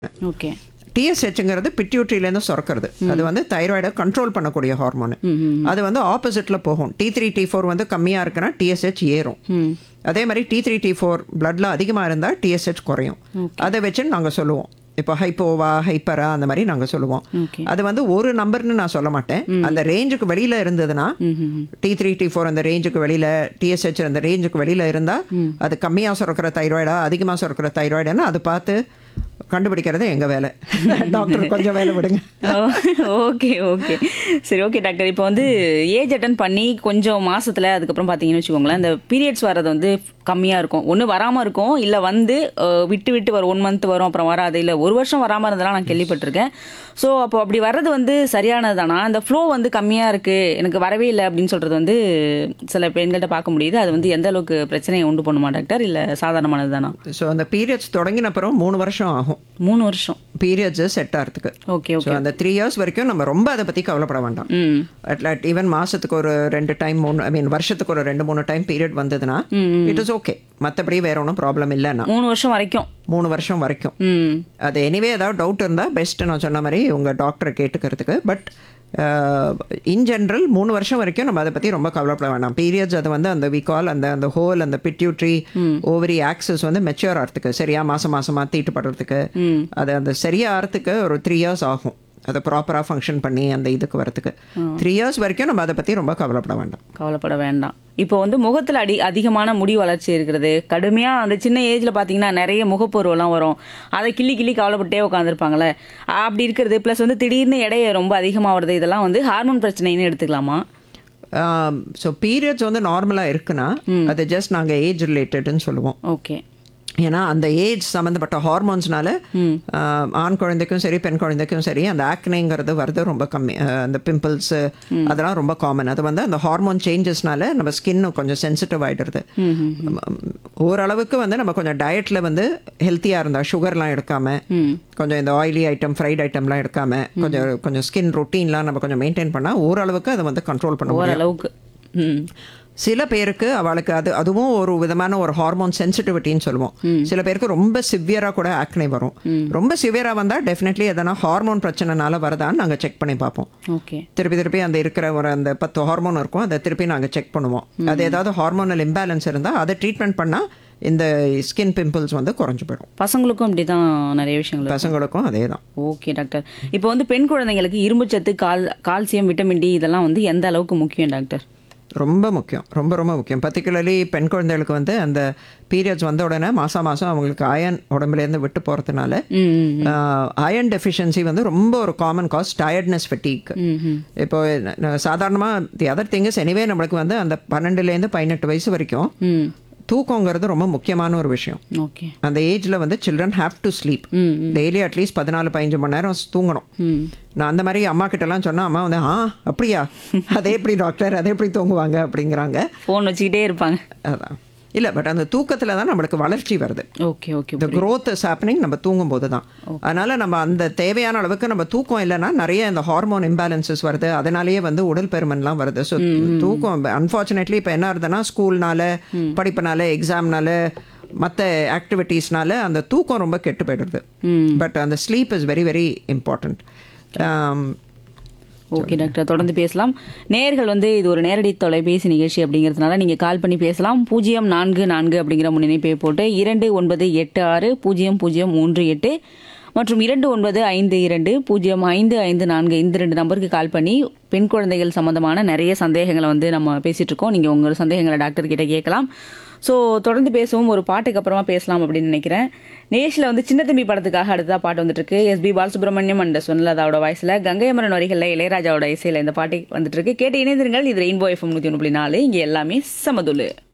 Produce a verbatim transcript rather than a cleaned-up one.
Okay. டிஎஸ்ஹெச்ங்கிறது பிட்யூட்ரியிலேருந்து சுரக்கிறது. அது வந்து தைராய்டை கண்ட்ரோல் பண்ணக்கூடிய ஹார்மோனு. அது வந்து ஆப்போசிட்டில் போகும். டி த்ரீ டி ஃபோர் வந்து கம்மியாக இருக்குன்னா டிஎஸ்ஹெச் ஏறும். அதே மாதிரி டி த்ரீ டி ஃபோர் பிளட்டில் அதிகமாக இருந்தால் டிஎஸ்ஹெச் குறையும். அதை வச்சு நாங்கள் சொல்லுவோம், இப்போ ஹைப்போவா ஹைப்பரா அந்த மாதிரி நாங்கள் சொல்லுவோம். அது வந்து ஒரு நம்பர்னு நான் சொல்ல மாட்டேன். அந்த ரேஞ்சுக்கு வெளியில் இருந்ததுன்னா டி த்ரீ டி ஃபோர் அந்த ரேஞ்சுக்கு வெளியில், டிஎஸ்ஹெச் அந்த ரேஞ்சுக்கு வெளியில் இருந்தால் அது கம்மியாக சுரக்கிற தைராய்டா அதிகமாக சுரக்கிற தைராய்டுன்னு அது பார்த்து கண்டுபிடிக்கிறது எங்கள் வேலை. டாக்டர் கொஞ்சம் வேலை விடுங்க. ஓகே ஓகே சரி ஓகே டாக்டர். இப்போ வந்து ஏஜ் அட்டன் பண்ணி கொஞ்சம் மாசத்துல அதுக்கப்புறம் பார்த்தீங்கன்னு வச்சுக்கோங்களேன், இந்த பீரியட்ஸ் வர்றது வந்து கம்மியாக இருக்கும். ஒன்று வராமல் இருக்கும், இல்லை வந்து விட்டு விட்டு வரும். ஒன் மந்த் வரும் அப்புறம் வராது, இல்லை ஒரு வருஷம் வராமல் இருந்தெல்லாம் நான் கேள்விப்பட்டிருக்கேன். ஸோ அப்போ அப்படி வர்றது வந்து சரியானது தானா? அந்த ஃப்ளோ வந்து கம்மியாக இருக்குது, எனக்கு வரவே இல்லை அப்படின்னு சொல்கிறது வந்து சில பெண்கள்கிட்ட பார்க்க முடியுது. அது வந்து எந்த அளவுக்கு பிரச்சனையை உண்டு பண்ணுமா டாக்டர், இல்லை சாதாரணமானது தானா? ஸோ அந்த பீரியட்ஸ் தொடங்கின அப்புறம் மூணு வருஷம் ஆகும். மூணு வருஷம் பீரியட்ஸ் செட் ஆகிறதுக்கு. Okay okay. அந்த த்ரீ இயர்ஸ் வரைக்கும் நம்ம ரொம்ப அதை பற்றி கவலைப்பட வேண்டாம். அட்லாட் ஈவன் மாதத்துக்கு ஒரு ரெண்டு டைம் மூணு ஐ மீன் வருஷத்துக்கு ஒரு ரெண்டு மூணு டைம் பீரியட் வந்ததுன்னா இட் இஸ் ஓகே. மற்றபடி வேற ஒன்றும் ப்ராப்ளம் இல்லைன்னா மூணு வருஷம் வரைக்கும் மூணு வருஷம் வரைக்கும் அது எனிவே ஏதாவது டவுட் இருந்தால் பெஸ்ட்டு நான் சொன்ன மாதிரி உங்கள் டாக்டரை கேட்டுக்கிறதுக்கு. பட் இன் ஜென்ரல் மூணு வருஷம் வரைக்கும் நம்ம அதை பற்றி ரொம்ப கவலைப்பட வேண்டாம். பீரியட்ஸ் அது வந்து அந்த விகால் அந்த அந்த ஹோல் அந்த பிட்யூட்ரி ஓவரி ஆக்சஸ் வந்து மெச்சூர் ஆகிறதுக்கு, சரியா மாதம் மாதமாக தீட்டுப்படுறதுக்கு, அது அந்த சரியாக ஆகிறதுக்கு ஒரு த்ரீ இயர்ஸ் ஆகும். அதை ப்ராப்பராக ஃபங்க்ஷன் பண்ணி அந்த இதுக்கு வரத்துக்கு த்ரீ இயர்ஸ் வரைக்கும் நம்ம அதை பற்றி ரொம்ப கவலைப்பட வேண்டாம். கவலைப்பட வேண்டாம். இப்போ வந்து முகத்தில் அடி அதிகமான முடி வளர்ச்சி இருக்கிறது, கடுமையாக அந்த சின்ன ஏஜில் பார்த்தீங்கன்னா நிறைய முகப்பொருவெல்லாம் வரும், அதை கிள்ளி கிள்ளி கவலைப்பட்டே உட்காந்துருப்பாங்களே, அப்படி இருக்கிறது ப்ளஸ் வந்து திடீர்னு எடையை ரொம்ப அதிகமாக வருது, இதெல்லாம் வந்து ஹார்மோன் பிரச்சனைன்னு எடுத்துக்கலாமா? ஸோ பீரியட்ஸ் வந்து நார்மலாக இருக்குன்னா அது ஜஸ்ட் நாங்கள் ஏஜ் ரிலேட்டட்னு சொல்லுவோம். ஓகே. ஏன்னா அந்த ஏஜ் சம்மந்தப்பட்ட ஹார்மோன்ஸ்னால ஆண் குழந்தைக்கும் சரி பெண் குழந்தைக்கும் சரி அந்த ஆக்னேங்கிறது வருது ரொம்ப கம்மி. அந்த பிம்பிள்ஸு அதெல்லாம் ரொம்ப காமன். அது வந்து அந்த ஹார்மோன் சேஞ்சஸ்னால நம்ம ஸ்கின்னு கொஞ்சம் சென்சிட்டிவ் ஆகிடுறது. ஓரளவுக்கு வந்து நம்ம கொஞ்சம் டயட்டில் வந்து ஹெல்த்தியாக இருந்தால் சுகர்லாம் எடுக்காமல், கொஞ்சம் இந்த ஆயிலி ஐட்டம் ஃப்ரைட் ஐட்டம்லாம் எடுக்காமல், கொஞ்சம் கொஞ்சம் ஸ்கின் ரொட்டீன்லாம் நம்ம கொஞ்சம் மெயின்டைன் பண்ணால் ஓரளவுக்கு அதை வந்து கண்ட்ரோல் பண்ண முடியும். ஓரளவுக்கு. சில பேருக்கு அவளுக்கு அது அதுவும் ஒரு விதமான ஒரு ஹார்மோன் சென்சிட்டிவிட்டின்னு சொல்லுவோம். சில பேருக்கு ரொம்ப சிவியராக கூட ஆக்னே வரும். ரொம்ப சிவியராக வந்தால் டெஃபினெட்லி எதனா ஹார்மோன் பிரச்சனைனால வருதான்னு நாங்கள் செக் பண்ணி பார்ப்போம். ஓகே. திருப்பி திருப்பி அந்த இருக்கிற ஒரு அந்த பத்து ஹார்மோன் இருக்கும், அதை திருப்பி நாங்கள் செக் பண்ணுவோம். அது ஏதாவது ஹார்மோனல் இம்பேலன்ஸ் இருந்தால் அதை ட்ரீட்மெண்ட் பண்ணால் இந்த ஸ்கின் பிம்பிள்ஸ் வந்து குறைஞ்சு போயிடும். பசங்களுக்கும் அப்படி தான் நிறைய விஷயங்கள். பசங்களுக்கும் அதே தான். Okay doctor. இப்போ வந்து பெண் குழந்தைங்களுக்கு இரும்புச்சத்து, கால் கால்சியம், விட்டமின் டி இதெல்லாம் வந்து எந்த அளவுக்கு முக்கியம் டாக்டர்? ரொம்ப முக்கியம், ரொம்ப ரொம்ப முக்கியம். பர்டிகுலர்லி பெண் குழந்தைகளுக்கு வந்து அந்த பீரியட்ஸ் வந்த உடனே மாதம் மாதம் அவங்களுக்கு அயன் உடம்புலேருந்து விட்டு போகிறதுனால அயன் டெஃபிஷியன்சி வந்து ரொம்ப ஒரு காமன் காஸ் டயர்ட்னஸ் ஃபெட்டிக். இப்போ சாதாரணமாக தி அதர் திங்ஸ் எனிவே நம்மளுக்கு வந்து அந்த பன்னெண்டுலேருந்து பதினெட்டு வயசு வரைக்கும் தூக்கங்கிறது ரொம்ப முக்கியமான ஒரு விஷயம். ஓகே. அந்த ஏஜ்ல வந்து children have to sleep daily at least பதினாலு பதினஞ்சு மணி நேரம் தூங்கணும். நான் அந்த மாதிரி அம்மா கிட்டலாம் சொன்னா அம்மா வந்து ஆ அப்படியா அதே எப்படி டாக்டர் அதே எப்படி தூங்குவாங்க அப்படிங்கிறாங்க. ஃபோன் வச்சுக்கிட்டே இருப்பாங்க. அதான் இல்லை, பட் அந்த தூக்கத்தில் தான் நம்மளுக்கு வளர்ச்சி வருது. Okay okay. இந்த க்ரோத் இஸ் ஹேப்பனிங் நம்ம தூங்கும் போது தான். அதனால நம்ம அந்த தேவையான அளவுக்கு நம்ம தூக்கம் இல்லைன்னா நிறைய இந்த ஹார்மோன் இம்பேலன்சஸ் வருது. அதனாலேயே வந்து உடல் பெருமன்லாம் வருது. ஸோ தூக்கம் அன்ஃபார்ச்சுனேட்லி இப்போ என்ன ஆகுதுன்னா ஸ்கூல்னால படிப்புனால எக்ஸாம்னால மற்ற ஆக்டிவிட்டீஸ்னால அந்த தூக்கம் ரொம்ப கெட்டு போயிடுறது. பட் அந்த sleep is very very important. Okay doctor, தொடர்ந்து பேசலாம். நேயர்கள் வந்து இது ஒரு நேரடி தொலைபேசி நிகழ்ச்சி அப்படிங்கிறதுனால நீங்கள் கால் பண்ணி பேசலாம். பூஜ்ஜியம் நான்கு நான்கு அப்படிங்கிற முன்னிணைப்பை போட்டு இரண்டு ஒன்பது எட்டு ஆறு பூஜ்ஜியம் பூஜ்ஜியம் மூன்று எட்டு மற்றும் இரண்டு ஒன்பது ஐந்து இரண்டு பூஜ்ஜியம் ஐந்து ஐந்து நான்கு இந்த ரெண்டு நம்பருக்கு கால் பண்ணி பெண் குழந்தைகள் சம்மந்தமான நிறைய சந்தேகங்களை வந்து நம்ம பேசிகிட்டு இருக்கோம். நீங்கள் உங்கள் சந்தேகங்களை டாக்டர் கிட்ட கேட்கலாம். ஸோ தொடர்ந்து பேசுவோம். ஒரு பாட்டுக்கு அப்புறமா பேசலாம் அப்படின்னு நினைக்கிறேன். நேஷில் வந்து சின்ன தம்பி படத்துக்காக அடுத்ததாக பாட்டு வந்துட்டு இருக்கு. எஸ்பி பாலசுப்ரமணியம் அண்ட் சுவன்லதாவோட வாய்ஸில், கங்கை அமரன் வரிகளில் இளையராஜாவோட இசையில் இந்த பாட்டு வந்துட்டு இருக்கு. கேட்டு இணைந்திருங்கள். இது ரெயின்போ எஃப்எம் நூற்றி ஒன்று புள்ளி நாலு. இங்கே எல்லாமே சமதுலு.